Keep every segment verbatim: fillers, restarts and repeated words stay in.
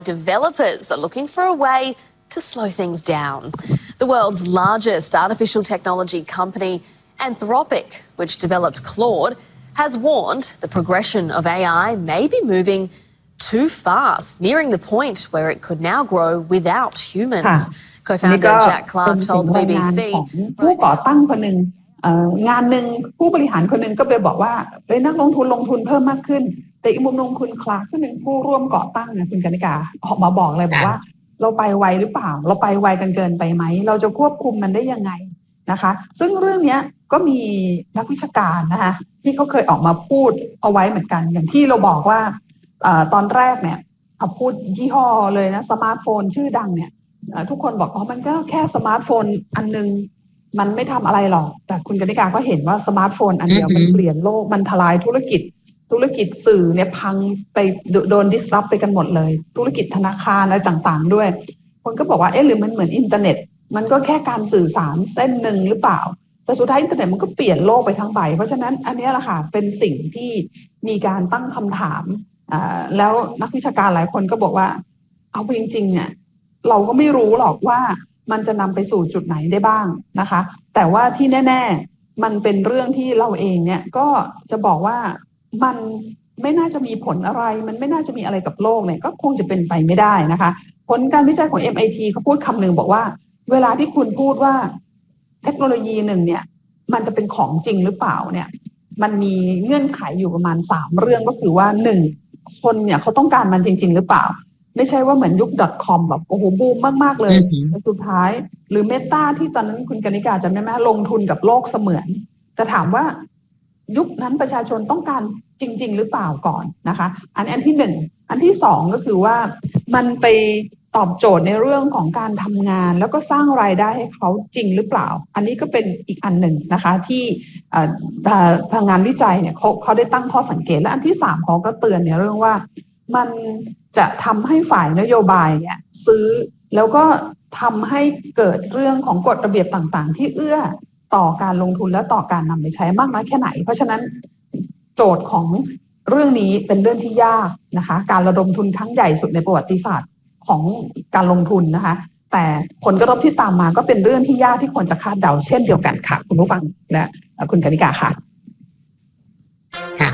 Developers are looking for a way to slow things down. The world's largest artificial technology company, Anthropic, which developed Claude, has warned the progression of A I may be moving too fast, nearing the point where it could now grow without humans. Co-founder Jack Clark told the B B C. ผู้ก่อตั้งคนหนึ่งงานหนึ่งผู้บริหารคนหนึ่งก็ไปบอกว่าเป็นนักลงทุนลงทุนเพิ่มมากขึ้นแต่อีกมุมนึงคุณคลาร์กซึ่งเป็นผู้ร่วมก่อตั้งนะคุณกนิกาออกมาบอกเลยบอกว่าเราไปไวหรือเปล่าเราไปไวกันเกินไปไหมเราจะควบคุมมันได้ยังไงนะคะซึ่งเรื่องนี้ก็มีนักวิชาการนะคะที่เขาเคยออกมาพูดเอาไว้เหมือนกันอย่างที่เราบอกว่าตอนแรกเนี่ยเอาพูดยี่ห้อเลยนะสมาร์ทโฟนชื่อดังเนี่ยทุกคนบอกอ๋อมันก็แค่สมาร์ทโฟนอันนึงมันไม่ทำอะไรหรอกแต่คุณกนิกาก็เห็นว่าสมาร์ทโฟนอันเดียวมันเปลี่ยนโลกมันทลายธุรกิจธุรกิจสื่อเนี่ยพังไปโดน disrupt ไปกันหมดเลยธุรกิจธนาคารอะไรต่างๆด้วยคนก็บอกว่าเอ๊ะหรือมันเหมือนอินเทอร์เน็ตมันก็แค่การสื่อสารเส้นหนึ่งหรือเปล่าแต่สุดท้ายอินเทอร์เน็ตมันก็เปลี่ยนโลกไปทั้งใบเพราะฉะนั้นอันนี้แหละค่ะเป็นสิ่งที่มีการตั้งคำถามอ่าแล้วนักวิชาการหลายคนก็บอกว่าเอาจริงๆเนี่ยเราก็ไม่รู้หรอกว่ามันจะนำไปสู่จุดไหนได้บ้างนะคะแต่ว่าที่แน่ๆมันเป็นเรื่องที่เราเองเนี่ยก็จะบอกว่ามันไม่น่าจะมีผลอะไรมันไม่น่าจะมีอะไรกับโลกเนี่ยก็คงจะเป็นไปไม่ได้นะคะผลการวิจัยของ เอ็ม ไอ ที เขาพูดคำหนึ่งบอกว่าเวลาที่คุณพูดว่าเทคโนโลยีหนึ่งเนี่ยมันจะเป็นของจริงหรือเปล่าเนี่ยมันมีเงื่อนไขอยู่ประมาณสามเรื่องก็คือว่าหนึ่งคนเนี่ยเขาต้องการมันจริงๆหรือเปล่าไม่ใช่ว่าเหมือนยุค .com แบบโอ้โหบูมมากๆเลยแต่สุดท้ายหรือ Meta ที่ตอนนั้นคุณกนิกาจำได้ไหมลงทุนกับโลกเสมือนแต่ถามว่ายุคนั้นประชาชนต้องการจริงๆหรือเปล่าก่อนนะคะอันอันที่หนึ่งอันที่สองก็คือว่ามันไปตอบโจทย์ในเรื่องของการทำงานแล้วก็สร้างรายได้ให้เขาจริงหรือเปล่าอันนี้ก็เป็นอีกอันหนึ่งนะคะที่ทางงานวิจัยเนี่ยเขาเขาได้ตั้งข้อสังเกตและอันที่สามเขาก็เตือนในเรื่องว่ามันจะทำให้ฝ่ายนโยบายเนี่ยซื้อแล้วก็ทำให้เกิดเรื่องของกฎระเบียบต่างๆที่เอื้อต่อการลงทุนและต่อการนำไปใช้มากน้อยแค่ไหนเพราะฉะนั้นโจทย์ของเรื่องนี้เป็นเรื่องที่ยากนะคะการระดมทุนครั้งใหญ่สุดในประวัติศาสตร์ของการลงทุนนะคะแต่ผลกระทบที่ตามมาก็เป็นเรื่องที่ยากที่ควรจะคาดเดาเช่นเดียวกันค่ะคุณผู้ฟังและคุณกนิกาค่ะค่ะ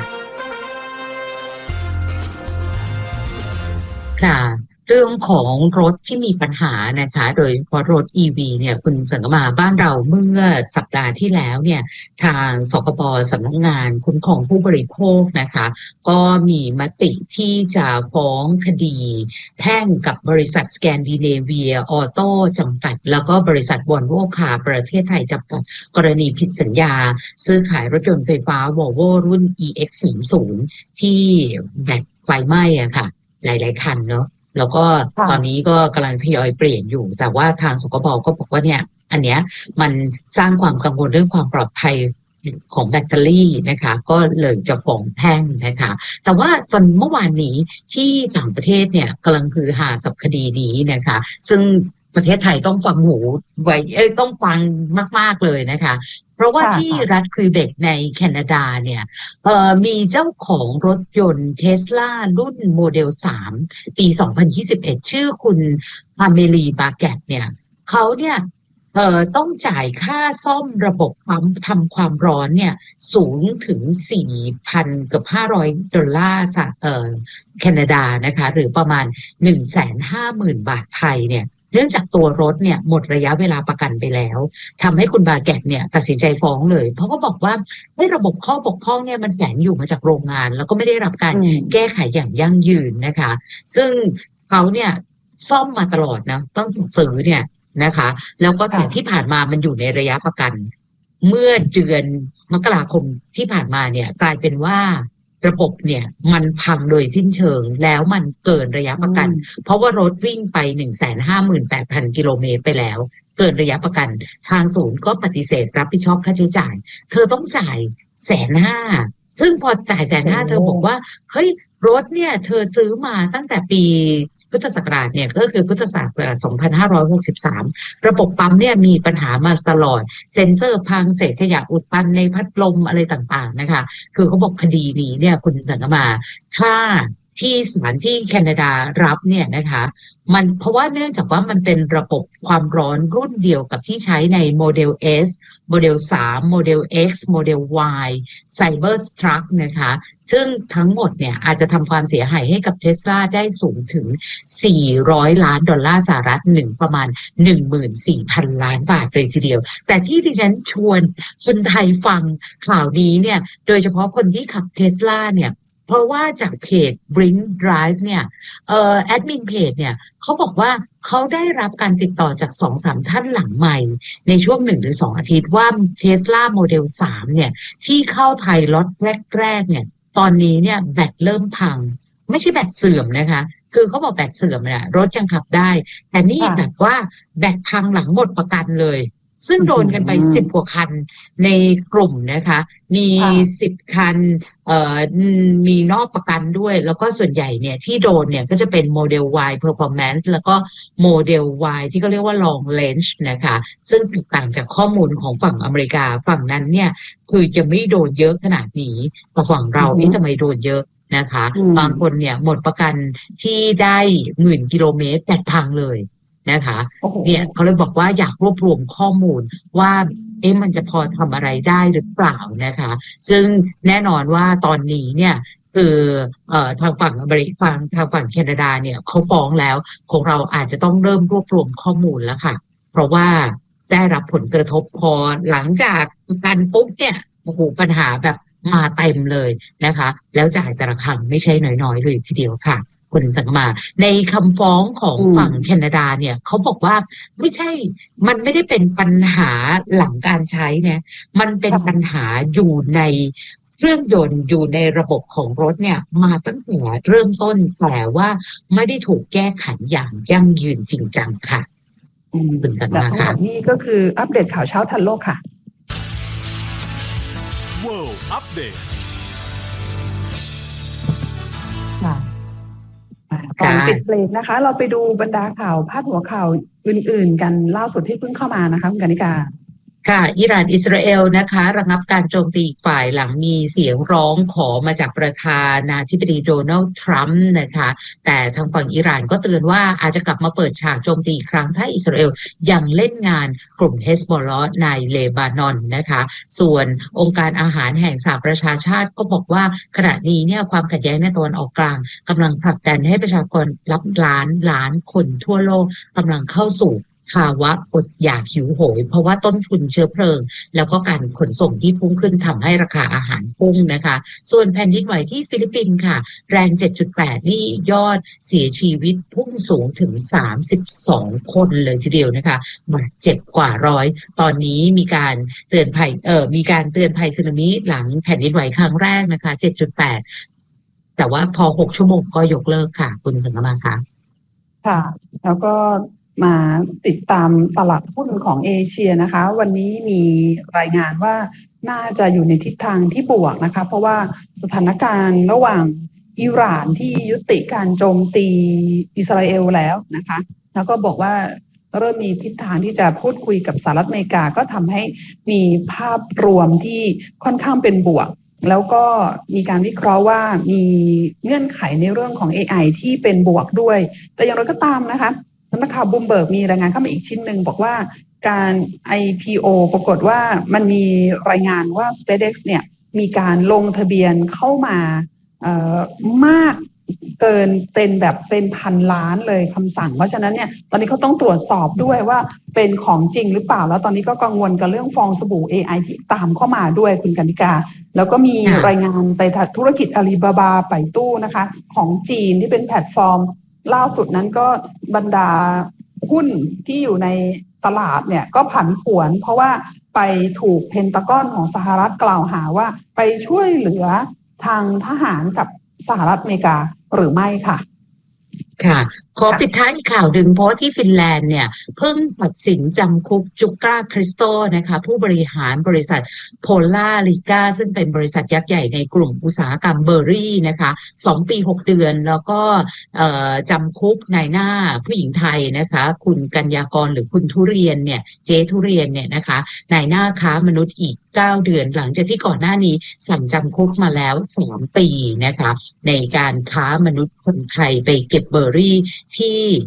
ค่ะเรื่องของรถที่มีปัญหานะคะโดยเฉพาะรถ อี วี เนี่ยคุณสังกมาบ้านเราเมื่อสัปดาห์ที่แล้วเนี่ยทางสคบสำนักงานคุ้มครองผู้บริโภคนะคะก็มีมติที่จะฟ้องคดีแพ่งกับบริษัทสแกนดิเนเวียออโต้จำกัดแล้วก็บริษัทวอลโวคาร์ประเทศไทยจำกัดกรณีผิดสัญญาซื้อขายรถยนต์ไฟฟ้าวอลโวรุ่น อี เอ็กซ์ สี่สิบ ที่แบตไฟไหม้อะค่ะหลายๆคันเนาะแล้วก็ตอนนี้ก็กำลังทยอยเปลี่ยนอยู่แต่ว่าทางสคบก็บอกว่าเนี่ยอันเนี้ยมันสร้างความกังวลเรื่องความปลอดภัยของแบตเตอรี่นะคะก็เลยจะฟ้องแพ่งนะคะแต่ว่าตอนเมื่อวานนี้ที่ต่างประเทศเนี่ยกำลังคือหากับคดีนี้นะคะซึ่งประเทศไทยต้องฟังหูไว้เอ้ยต้องฟังมากๆเลยนะคะเพราะว่าที่รัฐควีเบกในแคนาดาเนี่ยเอ่อมีเจ้าของรถยนต์ Tesla รุ่นโมเดลสามปีสองพันยี่สิบเอ็ดชื่อคุณพาเมลีบาแกตเนี่ยเขาเนี่ยเอ่อต้องจ่ายค่าซ่อมระบบปั๊มทำความร้อนเนี่ยสูงถึง สี่พัน เกือบห้าร้อยดอลลาร์สหเอ่อแคนาดานะคะหรือประมาณ หนึ่งแสนห้าหมื่น บาทไทยเนี่ยเนื่องจากตัวรถเนี่ยหมดระยะเวลาประกันไปแล้วทำให้คุณบาแกตเนี่ยตัดสินใจฟ้องเลยเพราะเขาบอกว่าในระบบข้อบกพร่องเนี่ยมันแฝงอยู่มาจากโรงงานแล้วก็ไม่ได้รับการแก้ไขอย่างยั่งยืนนะคะซึ่งเขาเนี่ยซ่อมมาตลอดนะต้องซื้อเนี่ยนะคะแล้วก็แต่ที่ผ่านมามันอยู่ในระยะประกันเมื่อเดือนมกราคมที่ผ่านมาเนี่ยกลายเป็นว่าระบบเนี่ยมันพังโดยสิ้นเชิงแล้วมันเกินระยะประกันเพราะว่ารถวิ่งไป หนึ่งแสนห้าหมื่นแปดพัน กิโลเมตรไปแล้วเกินระยะประกันทางศูนย์ก็ปฏิเสธรับผิดชอบค่าใช้จ่ายเธอต้องจ่ายแสนห้าซึ่งพอจ่ายแสนห้าเธอบอกว่าเฮ้ยรถเนี่ยเธอซื้อมาตั้งแต่ปีพุทธศักราชเนี่ยก็คือพุทธศักราชสองพันห้าร้อยหกสิบสามระบบปั๊มเนี่ยมีปัญหามาตลอดเซ็นเซอร์พังเศษขยะอุดตันในพัดลมอะไรต่างๆนะคะคือเขาบอกคดีนี้เนี่ยคุณสังกมาถ้าที่ศาลที่แคนาดารับเนี่ยนะคะมันเพราะว่าเนื่องจากว่ามันเป็นระบบความร้อนรุ่นเดียวกับที่ใช้ในโมเดล S โมเดล สาม โมเดล X โมเดล Y Cybertruck นะคะซึ่งทั้งหมดเนี่ยอาจจะทำความเสียหายให้กับ Tesla ได้สูงถึงสี่ร้อยล้านดอลลาร์สหรัฐหนึ่งประมาณ หนึ่งหมื่นสี่พัน ล้านบาทเลยทีเดียวแต่ที่ดิฉันชวนคนไทยฟังข่าวนี้เนี่ยโดยเฉพาะคนที่ขับ Tesla เนี่ยเพราะว่าจากเพจ Bring Drive เนี่ยเอ่อแอดมินเพจเนี่ยเขาบอกว่าเขาได้รับการติดต่อจาก สองสาม ท่านหลังใหม่ในช่วง หนึ่งถึงสอง อาทิตย์ว่า Tesla Model สามเนี่ยที่เข้าไทยล็อตแรกๆเนี่ยตอนนี้เนี่ยแบตเริ่มพังไม่ใช่แบตเสื่อมนะคะคือเขาบอกแบตเสื่อมเนี่ยรถยังขับได้แต่นี่แบบว่าแบตพังหลังหมดประกันเลยซึ่งโดนกันไปสิบกว่าคันในกลุ่มนะคะมีสิบคันเอ่อมีนอกประกันด้วยแล้วก็ส่วนใหญ่เนี่ยที่โดนเนี่ยก็จะเป็นโมเดล Y Performance แล้วก็โมเดล Y ที่เขาเรียกว่า Long Range นะคะซึ่งแตกต่างจากข้อมูลของฝั่งอเมริกาฝั่งนั้นเนี่ยคือจะไม่โดนเยอะขนาดนี้แต่ฝั่งเรานี่ทำไมโดนเยอะนะคะบางคนเนี่ยหมดประกันที่ได้หมื่นกิโลเมตรแปดพังเลยนะคะเนี่ยเขาเลยบอกว่าอยากรวบรวมข้อมูลว่าเอ๊ะมันจะพอทำอะไรได้หรือเปล่านะคะซึ่งแน่นอนว่าตอนนี้เนี่ยคือเอ่อทางฝั่งอเมริกาทางฝั่งแคนาดาเนี่ยเขาฟ้องแล้วของเราอาจจะต้องเริ่มรวบรวมข้อมูลแล้วค่ะเพราะว่าได้รับผลกระทบพอหลังจากการปุ๊บเนี่ยโอ้โหปัญหาแบบมาเต็มเลยนะคะแล้วจ่ายแต่ละครั้งไม่ใช่น้อยๆเลยทีเดียวค่ะคุณสังมาในคำฟ้องของฝั่งแคนาดาเนี่ยเขาบอกว่าไม่ใช่มันไม่ได้เป็นปัญหาหลังการใช้เนี่ยมันเป็นปัญหาอยู่ในเครื่องยนต์อยู่ในระบบของรถเนี่ยมาตั้งแต่เริ่มต้นแต่ว่าไม่ได้ถูกแก้ไขอย่างยั่งยืนจริงจังค่ะคุณสังมาค่ะนี่ก็คืออัปเดตข่าวเช้าทันโลกค่ะ World Update ก่อนปิดเบรกนะคะเราไปดูบรรดาข่าวพาดหัวข่าวอื่นๆกันล่าสุดที่เพิ่งเข้ามานะคะคุณกนิกาค่ะอิหร่านอิสราเอลนะคะระงับการโจมตีอีกฝ่ายหลังมีเสียงร้องขอมาจากประธานาธิบดีโดนัลด์ทรัมป์นะคะแต่ทางฝั่งอิหร่านก็เตือนว่าอาจจะกลับมาเปิดฉากโจมตีอีกครั้งถ้าอิสราเอลยังเล่นงานกลุ่มเฮซบอลลอฮ์ในเลบานอนนะคะส่วนองค์การอาหารแห่งสหประชาชาติก็บอกว่าขณะนี้เนี่ยความขัดแย้งในตะวันออกกลางกำลังผลักดันให้ประชากรนับล้านล้านคนทั่วโลกกำลังเข้าสู่ภาวะอดอยากหิวโหยเพราะว่าต้นทุนเชื้อเพลิงแล้วก็การขนส่งที่พุ่งขึ้นทำให้ราคาอาหารพุ่งนะคะส่วนแผ่นดินไหวที่ฟิลิปปินส์ค่ะแรง เจ็ดจุดแปด นี่ยอดเสียชีวิตพุ่งสูงถึงสามสิบสองคนเลยทีเดียวนะคะบาดเจ็บกว่าร้อยตอนนี้มีการเตือนภัยเอ่อมีการเตือนภัยสึนามิหลังแผ่นดินไหวครั้งแรกนะคะ เจ็ดจุดแปด แต่ว่าพอหกชั่วโมงก็ยกเลิกค่ะคุณสังกมาค่ะค่ะแล้วก็มาติดตามตลาดหุ้นของเอเชียนะคะวันนี้มีรายงานว่าน่าจะอยู่ในทิศทางที่บวกนะคะเพราะว่าสถานการณ์ระหว่างอิหร่านที่ยุติการโจมตีอิสราเอลแล้วนะคะแล้วก็บอกว่าเริ่มมีทิศทางที่จะพูดคุยกับสหรัฐอเมริกาก็ทำให้มีภาพรวมที่ค่อนข้างเป็นบวกแล้วก็มีการวิเคราะห์ว่ามีเงื่อนไขในเรื่องของ เอ ไอ ที่เป็นบวกด้วยแต่อย่างไรก็ตามนะคะสำนักข่าวบูมเบิร์กมีรายงานเข้ามาอีกชิ้นหนึ่งบอกว่าการ ไอ พี โอ ปรากฏว่ามันมีรายงานว่า SpaceX เนี่ยมีการลงทะเบียนเข้ามาเอ่อมากเกินเป็นแบบเป็นพันล้านเลยคำสั่งเพราะฉะนั้นเนี่ยตอนนี้เขาต้องตรวจสอบด้วยว่าเป็นของจริงหรือเปล่าแล้วตอนนี้ก็กังวลกับเรื่องฟองสบู่ เอ ไอ ที่ตามเข้ามาด้วยคุณกนิกาแล้วก็มีรายงานไปธุรกิจอาลีบาบาไปตู้นะคะของจีนที่เป็นแพลตฟอร์มล่าสุดนั้นก็บรรดาหุ้นที่อยู่ในตลาดเนี่ยก็ผันผวนเพราะว่าไปถูกเพนตากอนของสหรัฐกล่าวหาว่าไปช่วยเหลือทางทหารกับสหรัฐอเมริกาหรือไม่ค่ะค่ะขอปิดท้ายอีกข่าวหนึ่งเพราะที่ฟินแลนด์เนี่ยเพิ่งตัดสินจำคุกจุก้าคริสโตนะคะผู้บริหารบริษัทโพล่าลิก้าซึ่งเป็นบริษัทยักษ์ใหญ่ในกลุ่มอุตสาหกรรมเบอร์รี่นะคะสองปีหกเดือนแล้วก็จำคุกนายหน้าผู้หญิงไทยนะคะคุณกัญญากรหรือคุณทุเรียนเนี่ยเจ๊ทุเรียนเนี่ยนะคะนายหน้าค้ามนุษย์อีกเก้าเดือนหลังจากที่ก่อนหน้านี้สั่งจำคุกมาแล้วสามปีนะคะในการค้ามนุษย์คนไทยไปเก็บเบอร์รี่ที่